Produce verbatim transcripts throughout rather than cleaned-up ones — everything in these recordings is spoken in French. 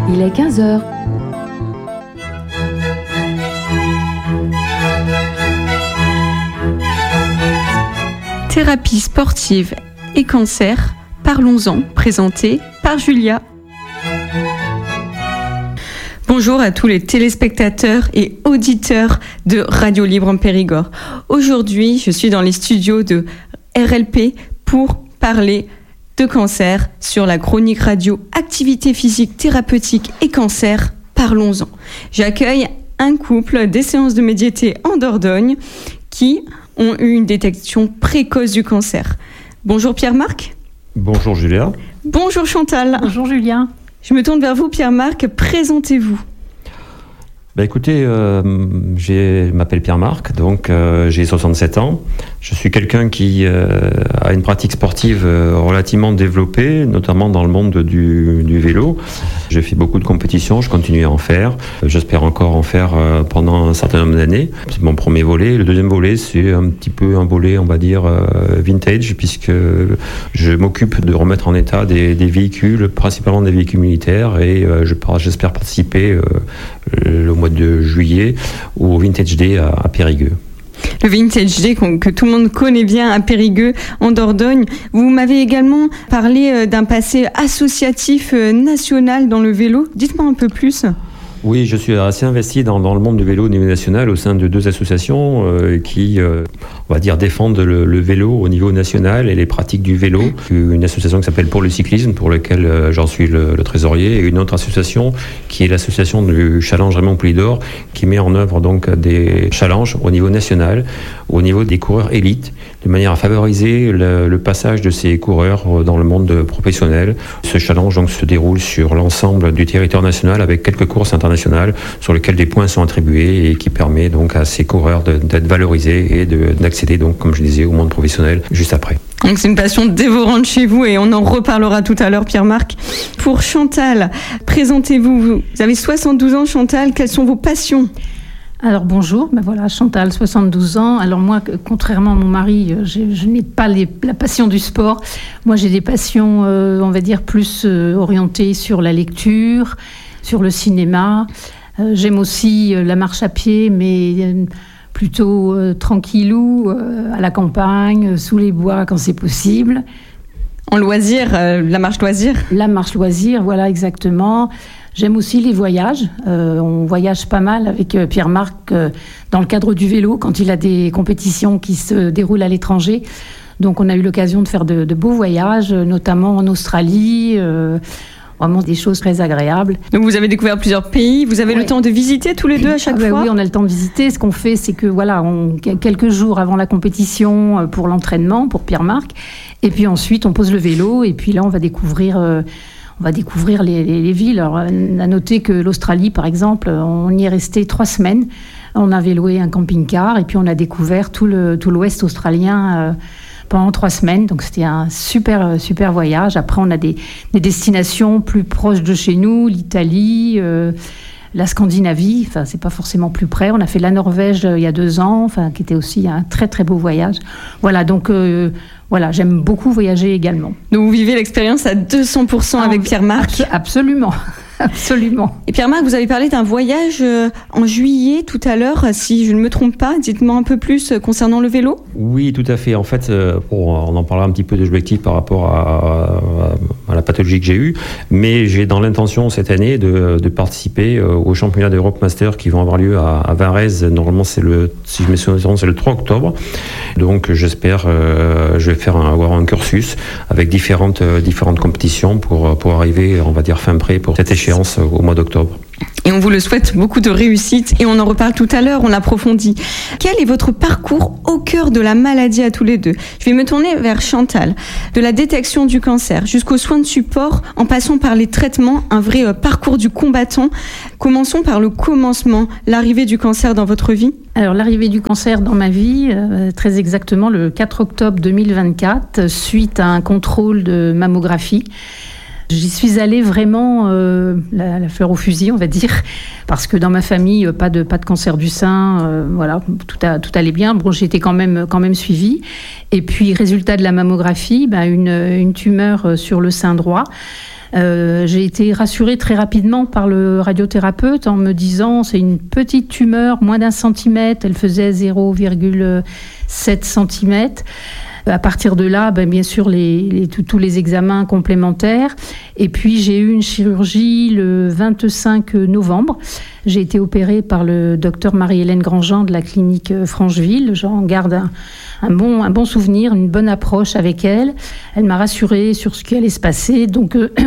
Il est quinze heures. Thérapie sportive et cancer, parlons-en, présenté par Julia. Bonjour à tous les téléspectateurs et auditeurs de Radio Libre en Périgord. Aujourd'hui, je suis dans les studios de R L P pour parler de cancer sur la chronique radio Activité physique thérapeutique et cancer, parlons-en. J'accueille un couple des séances de médiété en Dordogne qui ont eu une détection précoce du cancer. Bonjour Pierre-Marc. Bonjour Julia. Bonjour Chantal. Bonjour Julien. Je me tourne vers vous Pierre-Marc, présentez-vous. Bah écoutez, euh, je m'appelle Pierre-Marc, donc euh, j'ai soixante-sept ans. Je suis quelqu'un qui euh, a une pratique sportive euh, relativement développée, notamment dans le monde du, du vélo. J'ai fait beaucoup de compétitions, je continue à en faire. J'espère encore en faire euh, pendant un certain nombre d'années. C'est mon premier volet. Le deuxième volet, c'est un petit peu un volet, on va dire, euh, vintage, puisque je m'occupe de remettre en état des, des véhicules, principalement des véhicules militaires, et euh, je, j'espère participer euh, le mois de juillet au Vintage Day à, à Périgueux. Le Vintage Day que tout le monde connaît bien à Périgueux, en Dordogne. Vous m'avez également parlé d'un passé associatif national dans le vélo. Dites-moi un peu plus. Oui, je suis assez investi dans, dans le monde du vélo au niveau national au sein de deux associations euh, qui, euh, on va dire, défendent le, le vélo au niveau national et les pratiques du vélo. Une association qui s'appelle Pour le cyclisme, pour laquelle euh, j'en suis le, le trésorier, et une autre association qui est l'association du Challenge Raymond Poulidor, qui met en œuvre donc des challenges au niveau national, au niveau des coureurs élites, de manière à favoriser le, le passage de ces coureurs dans le monde professionnel. Ce challenge donc se déroule sur l'ensemble du territoire national avec quelques courses internationales sur lesquelles des points sont attribués et qui permet donc à ces coureurs de, d'être valorisés et de, d'accéder donc, comme je disais, au monde professionnel juste après. Donc c'est une passion dévorante chez vous et on en reparlera tout à l'heure, Pierre-Marc. Pour Chantal, présentez-vous. Vous avez soixante-douze ans, Chantal. Quelles sont vos passions ? Alors bonjour, ben voilà, Chantal, soixante-douze ans. Alors moi, contrairement à mon mari, je, je n'ai pas les, la passion du sport. Moi, j'ai des passions, euh, on va dire, plus euh, orientées sur la lecture, sur le cinéma. Euh, j'aime aussi euh, la marche à pied, mais euh, plutôt euh, tranquillou, euh, à la campagne, euh, sous les bois quand c'est possible. En loisir, euh, la marche loisir ? La marche loisir, voilà, exactement. J'aime aussi les voyages. Euh, on voyage pas mal avec euh, Pierre-Marc euh, dans le cadre du vélo, quand il a des compétitions qui se déroulent à l'étranger. Donc on a eu l'occasion de faire de, de beaux voyages, notamment en Australie, euh, vraiment des choses très agréables. Donc vous avez découvert plusieurs pays, vous avez ouais. le temps de visiter tous les deux à chaque ah bah fois ? Oui, on a le temps de visiter. Ce qu'on fait, c'est que voilà, on, quelques jours avant la compétition pour l'entraînement, pour Pierre-Marc, et puis ensuite on pose le vélo, et puis là on va découvrir... Euh, On va découvrir les, les, les villes. Alors, on a noté que l'Australie, par exemple, on y est resté trois semaines. On avait loué un camping-car et puis on a découvert tout, le, tout l'ouest australien euh, pendant trois semaines. Donc, c'était un super, super voyage. Après, on a des, des destinations plus proches de chez nous, l'Italie, euh, la Scandinavie. Enfin, c'est pas forcément plus près. On a fait la Norvège euh, il y a deux ans, enfin, qui était aussi un très, très beau voyage. Voilà, donc... Euh, Voilà, j'aime beaucoup voyager également. Donc vous vivez l'expérience à deux cents pour cent avec Pierre-Marc ? Absolument, absolument. Et Pierre-Marc, vous avez parlé d'un voyage en juillet tout à l'heure, si je ne me trompe pas. Dites-moi un peu plus concernant le vélo. Oui, tout à fait. En fait, bon, on en parlera un petit peu de l'objectif par rapport à, à, à la pathologie que j'ai eue, mais j'ai dans l'intention cette année de, de participer aux championnats d'Europe Master qui vont avoir lieu à, à Varèse. Normalement, c'est le, si je me souviens, c'est le trois octobre. Donc, j'espère, euh, je vais faire un, avoir un cursus avec différentes, euh, différentes compétitions pour, pour arriver, on va dire, fin prêt pour cette échéance au mois d'octobre. Et on vous le souhaite beaucoup de réussite et on en reparle tout à l'heure, on approfondit. Quel est votre parcours au cœur de la maladie à tous les deux ? Je vais me tourner vers Chantal. De la détection du cancer jusqu'aux soins de support, en passant par les traitements, un vrai parcours du combattant. Commençons par le commencement, l'arrivée du cancer dans votre vie. Alors l'arrivée du cancer dans ma vie, euh, très exactement le quatre octobre deux mille vingt-quatre, suite à un contrôle de mammographie. J'y suis allée vraiment euh, la, la fleur au fusil, on va dire, parce que dans ma famille, pas de, pas de cancer du sein, euh, voilà, tout, a, tout allait bien. Bon, j'ai été quand même, quand même suivie. Et puis, résultat de la mammographie, ben, une, une tumeur sur le sein droit. Euh, j'ai été rassurée très rapidement par le radiothérapeute en me disant c'est une petite tumeur, moins d'un centimètre, elle faisait zéro virgule sept centimètres. À partir de là, ben, bien sûr, les, les, tous les examens complémentaires. Et puis, j'ai eu une chirurgie le vingt-cinq novembre. J'ai été opérée par le docteur Marie-Hélène Grandjean de la clinique Francheville. J'en garde un, un, bon, un bon souvenir, une bonne approche avec elle. Elle m'a rassurée sur ce qui allait se passer. Donc, euh,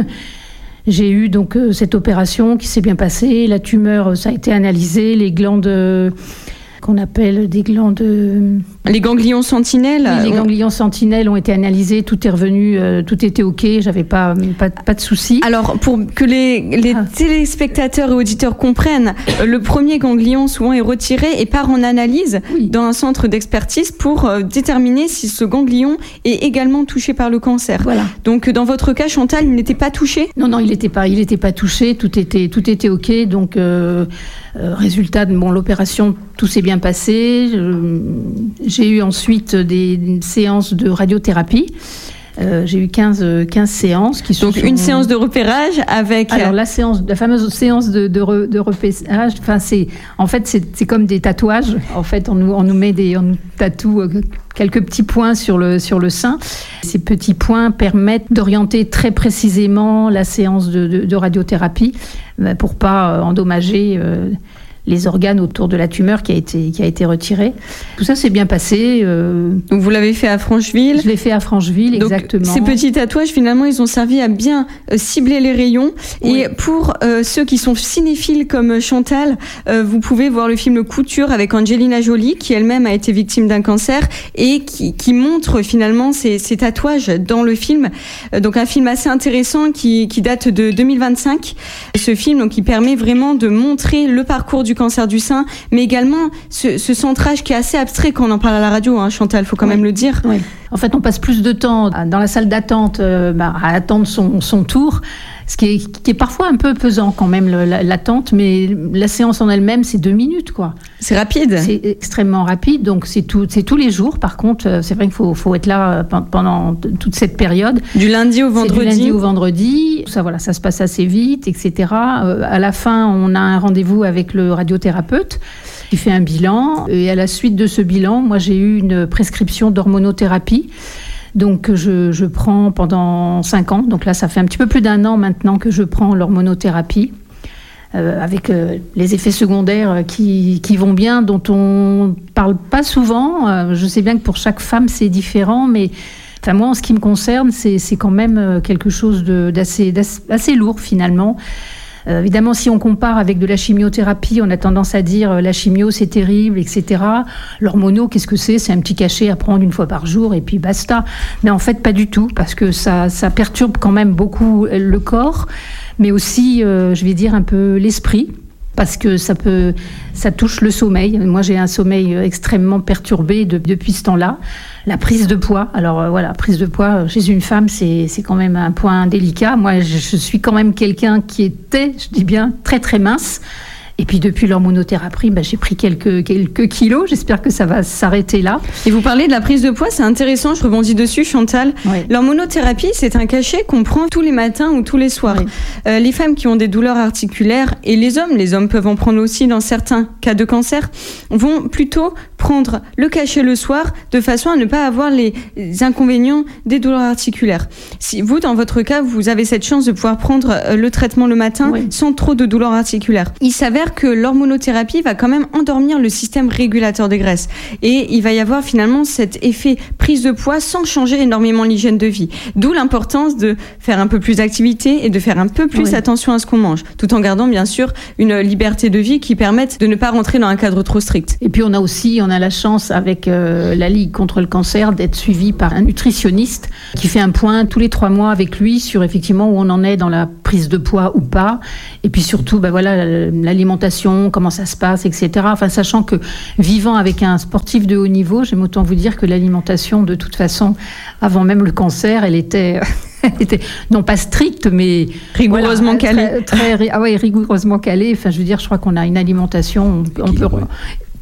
j'ai eu donc euh, cette opération qui s'est bien passée. La tumeur, ça a été analysé. Les glandes... Euh, qu'on appelle des glandes... Euh... Les ganglions sentinelles. Oui, les ganglions sentinelles ont été analysés, tout est revenu, euh, tout était OK, j'avais pas, pas, pas de soucis. Alors, pour que les, les ah. téléspectateurs et auditeurs comprennent, le premier ganglion souvent est retiré et part en analyse oui. dans un centre d'expertise pour euh, déterminer si ce ganglion est également touché par le cancer. Voilà. Donc, dans votre cas, Chantal, il n'était pas touché ? Non, non, il n'était pas, il était pas touché, tout était, tout était OK. Donc, euh, euh, résultat de bon, l'opération, tout s'est bien passé. Euh, j'ai eu ensuite des, des séances de radiothérapie. Euh, j'ai eu quinze, quinze séances. Qui Donc, sont... une séance de repérage avec... Alors, la, séance, la fameuse séance de, de, re, de repérage, enfin, c'est, en fait, c'est, c'est comme des tatouages. En fait, on nous, on nous met des... On nous tatoue quelques petits points sur le, sur le sein. Ces petits points permettent d'orienter très précisément la séance de, de, de radiothérapie pour ne pas endommager... Euh, les organes autour de la tumeur qui a été, qui a été retirée. Tout ça s'est bien passé. Euh... Donc vous l'avez fait à Francheville ? Je l'ai fait à Francheville, donc, exactement. Ces petits tatouages, finalement, ils ont servi à bien euh, cibler les rayons. Oui. Et pour euh, ceux qui sont cinéphiles comme Chantal, euh, vous pouvez voir le film Couture avec Angelina Jolie, qui elle-même a été victime d'un cancer et qui, qui montre finalement ces, ces tatouages dans le film. Euh, donc un film assez intéressant qui, qui date de deux mille vingt-cinq. Ce film, donc, qui permet vraiment de montrer le parcours du cancer du sein, mais également ce, ce centrage qui est assez abstrait quand on en parle à la radio, hein, Chantal, il faut quand oui. même le dire. Oui. En fait, on passe plus de temps dans la salle d'attente euh, bah, à attendre son, son tour, ce qui est, qui est parfois un peu pesant quand même, le, l'attente, mais la séance en elle-même, c'est deux minutes, quoi. C'est rapide. C'est extrêmement rapide, donc c'est, tout, c'est tous les jours. Par contre, c'est vrai qu'il faut, faut être là pendant toute cette période. Du lundi au vendredi. C'est du lundi au vendredi. Ça, voilà, ça se passe assez vite, et cetera. Euh, à la fin, on a un rendez-vous avec le radiothérapeute qui fait un bilan. Et à la suite de ce bilan, moi, j'ai eu une prescription d'hormonothérapie. Donc, je, je prends pendant cinq ans. Donc là, ça fait un petit peu plus d'un an maintenant que je prends l'hormonothérapie. Euh, avec euh, les effets secondaires qui, qui vont bien, dont on parle pas souvent. Euh, je sais bien que pour chaque femme, c'est différent, mais enfin, moi, en ce qui me concerne, c'est, c'est quand même quelque chose de, d'assez, d'assez, assez lourd, finalement. Euh, évidemment, si on compare avec de la chimiothérapie, on a tendance à dire euh, la chimio, c'est terrible, et cetera. L'hormono, qu'est-ce que c'est ? C'est un petit cachet à prendre une fois par jour et puis basta. Mais en fait, pas du tout, parce que ça, ça perturbe quand même beaucoup le corps, mais aussi, euh, je vais dire, un peu l'esprit, parce que ça peut, ça touche le sommeil. Moi, j'ai un sommeil extrêmement perturbé de, depuis ce temps-là. La prise de poids. Alors euh, voilà, prise de poids chez une femme, c'est, c'est quand même un point délicat. Moi, je, je suis quand même quelqu'un qui était, je dis bien, très très mince. Et puis depuis l'hormonothérapie, bah, j'ai pris quelques, quelques kilos. J'espère que ça va s'arrêter là. Et vous parlez de la prise de poids, c'est intéressant, je rebondis dessus, Chantal. Oui. L'hormonothérapie, c'est un cachet qu'on prend tous les matins ou tous les soirs. Oui. Euh, les femmes qui ont des douleurs articulaires, et les hommes, les hommes peuvent en prendre aussi dans certains cas de cancer, vont plutôt prendre le cachet le soir de façon à ne pas avoir les inconvénients des douleurs articulaires. Si vous, dans votre cas, vous avez cette chance de pouvoir prendre le traitement le matin oui. sans trop de douleurs articulaires. Il s'avère que l'hormonothérapie va quand même endormir le système régulateur des graisses. Et il va y avoir finalement cet effet prise de poids sans changer énormément l'hygiène de vie. D'où l'importance de faire un peu plus d'activité et de faire un peu plus oui. attention à ce qu'on mange, tout en gardant bien sûr une liberté de vie qui permette de ne pas rentrer dans un cadre trop strict. Et puis on a aussi, on a la chance avec euh, la Ligue contre le cancer d'être suivi par un nutritionniste qui fait un point tous les trois mois avec lui sur effectivement où on en est dans la prise de poids ou pas. Et puis surtout, ben voilà, l'alimentation, comment ça se passe, et cetera. Enfin, sachant que vivant avec un sportif de haut niveau, j'aime autant vous dire que l'alimentation, de toute façon, avant même le cancer, elle était, elle était non pas stricte, mais rigoureusement voilà, calée. Très, très, ah ouais, rigoureusement calée. Enfin, je veux dire, je crois qu'on a une alimentation, on, on peut.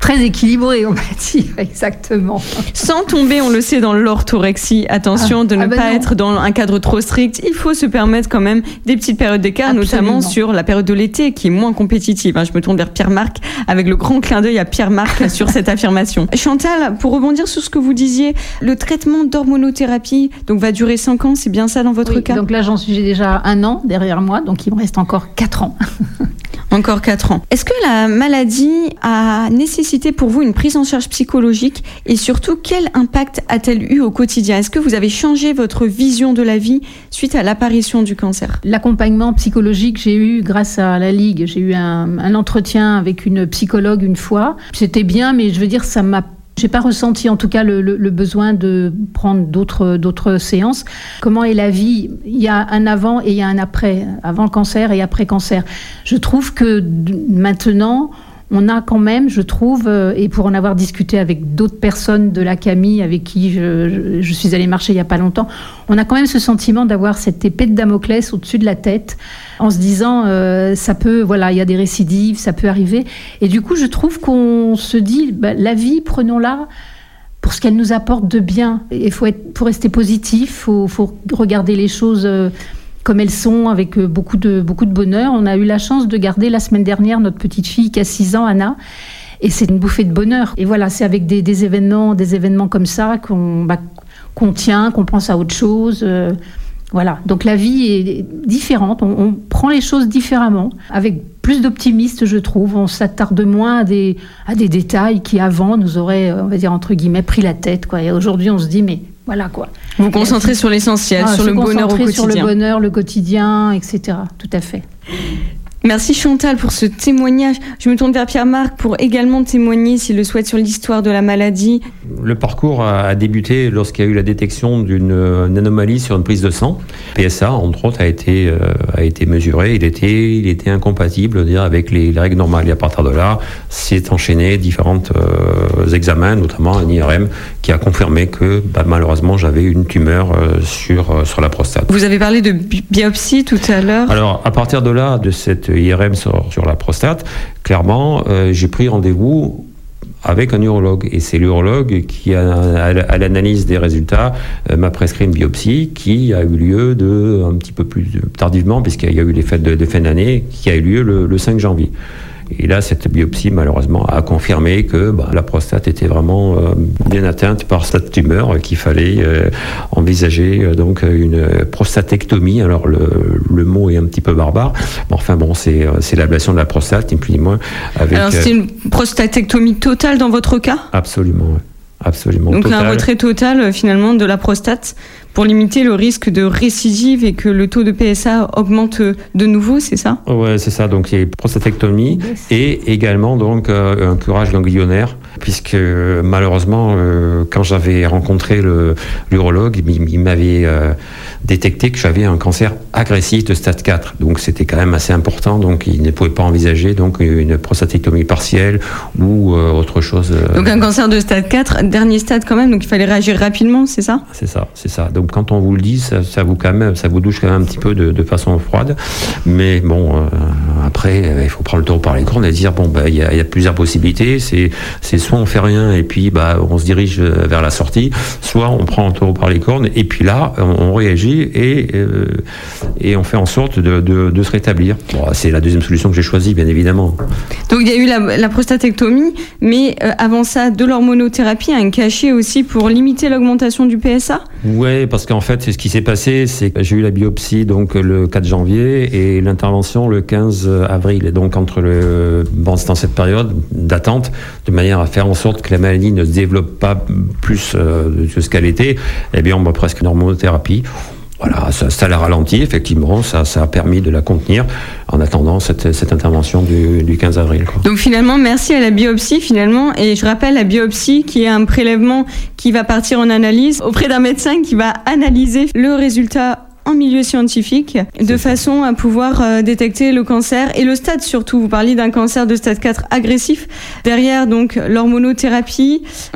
très équilibré, on va dire, exactement. Sans tomber, on le sait, dans l'orthorexie. Attention ah, de ne ah ben pas non. être dans un cadre trop strict. Il faut se permettre quand même des petites périodes d'écart, Absolument. notamment sur la période de l'été qui est moins compétitive. Je me tourne vers Pierre-Marc avec le grand clin d'œil à Pierre-Marc sur cette affirmation. Chantal, pour rebondir sur ce que vous disiez, le traitement d'hormonothérapie donc, va durer cinq ans, c'est bien ça dans votre oui, cas ? Donc là, j'en suis j'ai déjà un an derrière moi, donc il me reste encore quatre ans. Encore quatre ans. Est-ce que la maladie a nécessité pour vous une prise en charge psychologique et surtout, quel impact a-t-elle eu au quotidien ? Est-ce que vous avez changé votre vision de la vie suite à l'apparition du cancer ? L'accompagnement psychologique, j'ai eu grâce à la Ligue. J'ai eu un, un entretien avec une psychologue une fois. C'était bien, mais je veux dire, ça m'a J'ai pas ressenti en tout cas le, le, le besoin de prendre d'autres, d'autres séances. Comment est la vie ? Il y a un avant et il y a un après. Avant le cancer et après cancer. Je trouve que maintenant, on a quand même, je trouve, et pour en avoir discuté avec d'autres personnes de la Camille avec qui je, je, je suis allée marcher il y a pas longtemps, on a quand même ce sentiment d'avoir cette épée de Damoclès au-dessus de la tête, en se disant euh, ça peut, voilà, il y a des récidives, ça peut arriver. Et du coup, je trouve qu'on se dit, bah, la vie, prenons-la pour ce qu'elle nous apporte de bien. Il faut être, faut rester positif, faut, faut regarder les choses euh, comme elles sont, avec beaucoup de, beaucoup de bonheur. On a eu la chance de garder la semaine dernière notre petite fille qui a six ans, Anna, et c'est une bouffée de bonheur. Et voilà, c'est avec des, des événements, des événements comme ça qu'on, bah, qu'on tient, qu'on pense à autre chose. Euh, voilà, donc la vie est différente, on, on prend les choses différemment, avec plus d'optimisme, je trouve. On s'attarde moins à des, à des détails qui, avant, nous auraient, on va dire, entre guillemets, pris la tête, quoi. Et aujourd'hui, on se dit, mais voilà, quoi. Vous vous concentrez sur l'essentiel, ah, sur le bonheur au quotidien. Sur le bonheur, le quotidien, et cetera. Tout à fait. Merci Chantal pour ce témoignage. Je me tourne vers Pierre-Marc pour également témoigner, s'il le souhaite, sur l'histoire de la maladie. Le parcours a débuté lorsqu'il y a eu la détection d'une anomalie sur une prise de sang. P S A, entre autres, a été, euh, a été mesuré. Il était, il était incompatible dire, avec les, les règles normales. Et à partir de là, s'est enchaîné différents euh, examens, notamment un I R M, qui a confirmé que bah, malheureusement, j'avais une tumeur euh, sur, euh, sur la prostate. Vous avez parlé de bi- biopsie tout à l'heure. Alors, à partir de là, de cette I R M sur, sur la prostate, clairement, euh, j'ai pris rendez-vous avec un urologue. Et c'est l'urologue qui, a, à, à l'analyse des résultats, euh, m'a prescrit une biopsie qui a eu lieu de, un petit peu plus tardivement, puisqu'il y a eu les fêtes de, de fin d'année, qui a eu lieu le, le cinq janvier. Et là, cette biopsie, malheureusement, a confirmé que bah, la prostate était vraiment euh, bien atteinte par cette tumeur, euh, qu'il fallait euh, envisager euh, donc une prostatectomie. Alors, le, le mot est un petit peu barbare. Mais enfin, bon, c'est, c'est l'ablation de la prostate, ni plus ni moins. Avec, Alors, c'est une prostatectomie totale dans votre cas ? Absolument, oui. Absolument. Donc, total. Un retrait total, finalement, de la prostate pour limiter le risque de récidive et que le taux de P S A augmente de nouveau, c'est ça ? Ouais, c'est ça. Donc, il y a prostatectomie yes. et également donc euh, un curage ganglionnaire, puisque euh, malheureusement, euh, quand j'avais rencontré le, l'urologue, il, il m'avait euh, détecté que j'avais un cancer agressif de stade quatre. Donc, c'était quand même assez important. Donc, il ne pouvait pas envisager donc une prostatectomie partielle ou euh, autre chose. Euh, donc, un cancer de stade quatre, dernier stade quand même. Donc, il fallait réagir rapidement, c'est ça ? C'est ça, c'est ça. Donc, quand on vous le dit, ça, ça vous quand même, ça vous douche quand même un petit peu de, de façon froide. Mais bon, euh, après, euh, il faut prendre le taureau par les cornes et dire bon, bah, il y a, y a plusieurs possibilités. C'est, c'est soit on fait rien et puis bah, on se dirige vers la sortie, soit on prend le taureau par les cornes et puis là, on, on réagit et euh, et on fait en sorte de, de, de se rétablir. Bon, c'est la deuxième solution que j'ai choisie, bien évidemment. Donc il y a eu la, la prostatectomie, mais euh, avant ça, de l'hormonothérapie, un cachet aussi pour limiter l'augmentation du P S A ? Ouais, parce qu'en fait, ce qui s'est passé, c'est que j'ai eu la biopsie donc le quatre janvier et l'intervention le quinze avril. Et donc entre le bon, c'est dans cette période d'attente, de manière à faire en sorte que la maladie ne se développe pas plus euh, que ce qu'elle était, eh bien on va presque une hormonothérapie. Voilà, ça, ça l'a ralenti, effectivement, ça, ça a permis de la contenir en attendant cette, cette intervention du, du quinze avril. Quoi. Donc finalement, merci à la biopsie finalement, et je rappelle la biopsie qui est un prélèvement qui va partir en analyse auprès d'un médecin qui va analyser le résultat en milieu scientifique, de façon à pouvoir euh, détecter le cancer et le stade surtout. Vous parliez d'un cancer de stade quatre agressif. Derrière, donc, l'hormonothérapie,